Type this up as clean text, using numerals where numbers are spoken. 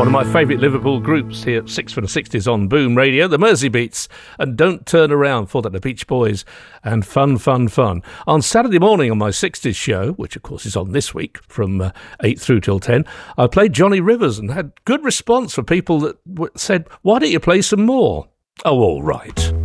One of my favourite Liverpool groups here at 6 for the 60s on Boom Radio, the Mersey Beats, and Don't Turn Around for the Beach Boys, and Fun, Fun, Fun. On Saturday morning on my 60s show, which of course is on this week from 8 through till 10, I played Johnny Rivers and had good response from people that said, why don't you play some more? Oh, all right.